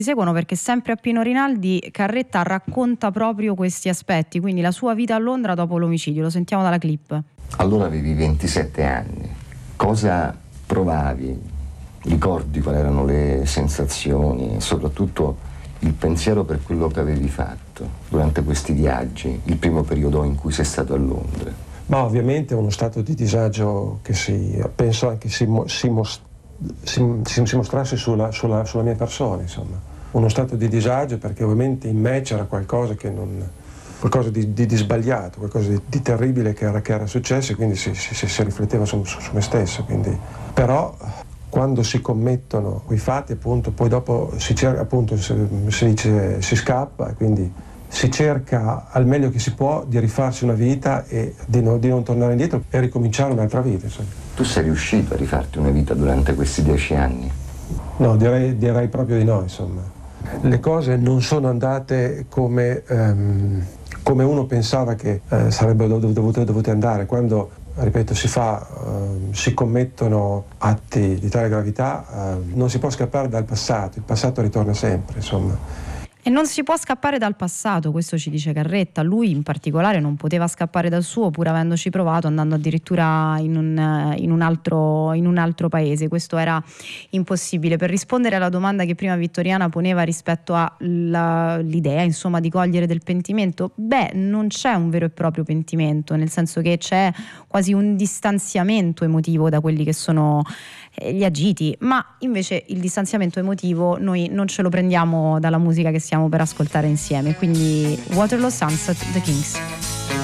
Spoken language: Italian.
seguono, perché sempre a Pino Rinaldi Carretta racconta proprio questi aspetti, quindi la sua vita a Londra dopo l'omicidio. Lo sentiamo dalla clip. Allora avevi 27 anni, cosa provavi? Ricordi quali erano le sensazioni e soprattutto il pensiero per quello che avevi fatto durante questi viaggi, il primo periodo in cui sei stato a Londra? Ma ovviamente uno stato di disagio che penso anche si mostrasse sulla mia persona, insomma. Uno stato di disagio perché ovviamente in me c'era qualcosa di sbagliato, qualcosa di terribile che era successo, e quindi si rifletteva su me stesso. Quindi. Però quando si commettono quei fatti, appunto, poi dopo si cerca, appunto, si dice, si scappa, e quindi si cerca al meglio che si può di rifarsi una vita e di non tornare indietro e ricominciare un'altra vita, insomma. Tu sei riuscito a rifarti una vita durante questi 10 anni? No, direi proprio di no, insomma. Le cose non sono andate come uno pensava che sarebbero dovute andare. Quando, ripeto, si commettono atti di tale gravità, non si può scappare dal passato, il passato ritorna sempre, insomma. E non si può scappare dal passato, questo ci dice Carretta. Lui in particolare non poteva scappare dal suo, pur avendoci provato, andando addirittura in un altro paese. Questo era impossibile. Per rispondere alla domanda che prima Vittoriana poneva rispetto all'idea, insomma, di cogliere del pentimento, non c'è un vero e proprio pentimento, nel senso che c'è quasi un distanziamento emotivo da quelli che sono gli agiti, ma invece il distanziamento emotivo noi non ce lo prendiamo dalla musica che stiamo per ascoltare insieme. Quindi Waterloo Sunset, The Kings.